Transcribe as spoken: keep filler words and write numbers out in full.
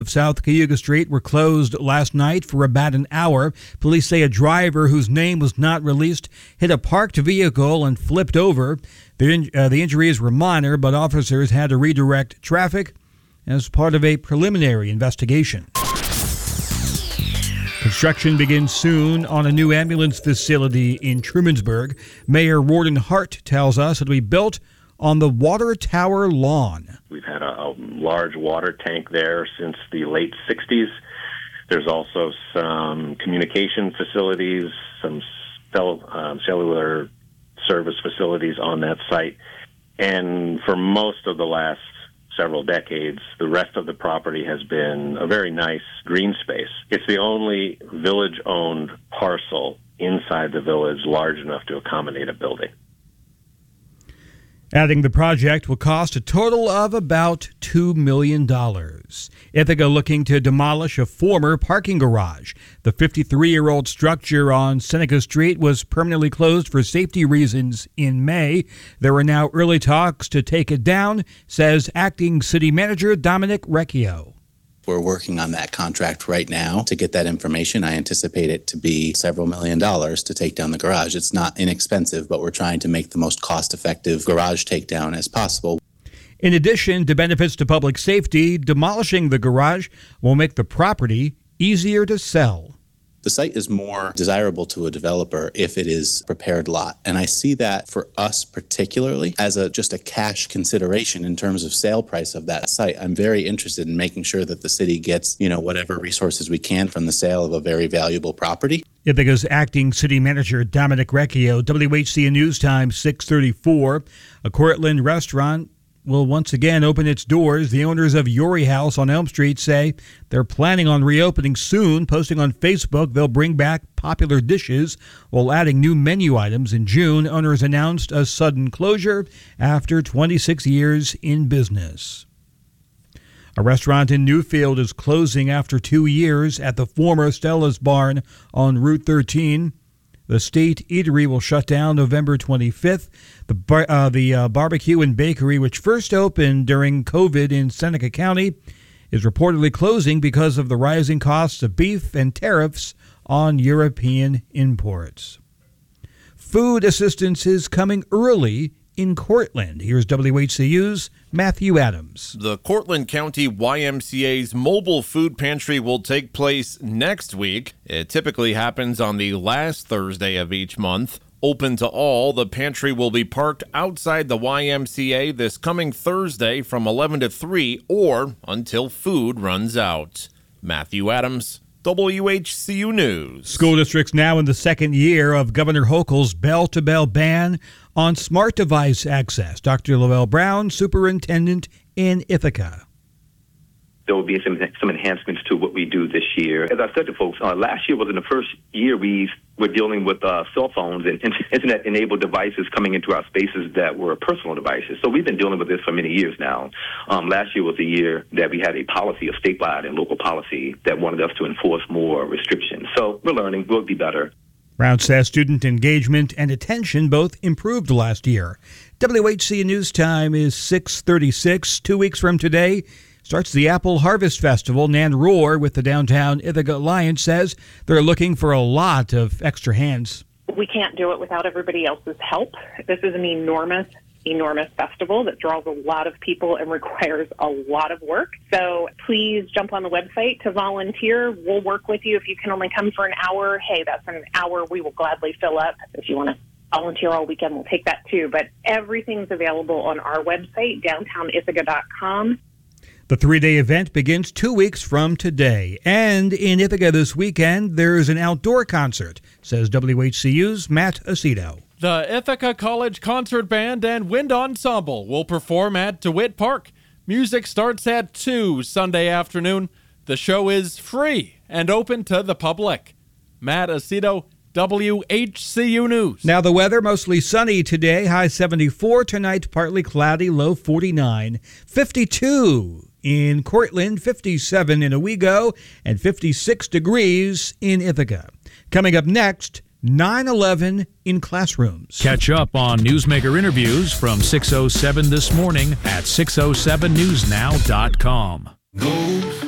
South Cayuga Street were closed last night for about an hour. Police say a driver whose name was not released hit a parked vehicle and flipped over. The, in, uh, the injuries were minor, but officers had to redirect traffic as part of a preliminary investigation. Construction begins soon on a new ambulance facility in Trumansburg. Mayor Warden Hart tells us it'll be built on the water tower lawn. We've had a, a large water tank there since the late sixties. There's also some communication facilities, some cell, um, cellular service facilities on that site. And for most of the last several decades, the rest of the property has been a very nice green space. It's the only village-owned parcel inside the village large enough to accommodate a building. Adding the project will cost a total of about two million dollars. Ithaca looking to demolish a former parking garage. The fifty-three-year-old structure on Seneca Street was permanently closed for safety reasons in May. There are now early talks to take it down, says acting city manager Dominic Recchio. We're working on that contract right now to get that information. I anticipate it to be several million dollars to take down the garage. It's not inexpensive, but we're trying to make the most cost-effective garage takedown as possible. In addition to benefits to public safety, demolishing the garage will make the property easier to sell. The site is more desirable to a developer if it is a prepared lot. And I see that for us particularly as a just a cash consideration in terms of sale price of that site. I'm very interested in making sure that the city gets, you know, whatever resources we can from the sale of a very valuable property. Ithaca's acting city manager Dominic Recchio, W H C N News Time six thirty-four. A Cortland restaurant will once again open its doors. The owners of Yori House on Elm Street say they're planning on reopening soon. Posting on Facebook, they'll bring back popular dishes while adding new menu items. In June, owners announced a sudden closure after twenty-six years in business. A restaurant in Newfield is closing after two years at the former Stella's Barn on Route thirteen. The State Eatery will shut down November twenty-fifth. The bar, uh, the uh, barbecue and bakery, which first opened during COVID in Seneca County, is reportedly closing because of the rising costs of beef and tariffs on European imports. Food assistance is coming early in Cortland. Here's W H C U's Matthew Adams. The Cortland County Y M C A's mobile food pantry will take place next week. It typically happens on the last Thursday of each month. Open to all, the pantry will be parked outside the Y M C A this coming Thursday from eleven to three or until food runs out. Matthew Adams, W H C U News. School districts now in the second year of Governor Hochul's bell-to-bell ban on smart device access. Doctor Lavelle Brown, superintendent in Ithaca. There will be some some enhancements to what we do this year. As I said to folks, uh, last year was in the first year we were dealing with uh, cell phones and internet-enabled devices coming into our spaces that were personal devices. So we've been dealing with this for many years now. Um, last year was the year that we had a policy, a statewide and local policy, that wanted us to enforce more restrictions. So we're learning. We'll be better. Brown says student engagement and attention both improved last year. W H C News Time is six thirty-six. Two weeks from today starts the Apple Harvest Festival. Nan Rohr with the Downtown Ithaca Alliance says they're looking for a lot of extra hands. We can't do it without everybody else's help. This is an enormous, enormous festival that draws a lot of people and requires a lot of work. So please jump on the website to volunteer. We'll work with you. If you can only come for an hour, hey, that's an hour we will gladly fill up. If you want to volunteer all weekend, we'll take that too. But everything's available on our website, downtown ithaca dot com. The three-day event begins two weeks from today. And in Ithaca this weekend, there's an outdoor concert, says W H C U's Matt Aceto. The Ithaca College Concert Band and Wind Ensemble will perform at DeWitt Park. Music starts at two Sunday afternoon. The show is free and open to the public. Matt Aceto, W H C U News. Now the weather, mostly sunny today, high seventy-four. Tonight, partly cloudy, low forty-nine. fifty-two in Cortland, fifty-seven in Owego, and fifty-six degrees in Ithaca. Coming up next, nine eleven in classrooms. Catch up on Newsmaker interviews from six oh seven this morning at six oh seven news now dot com. Go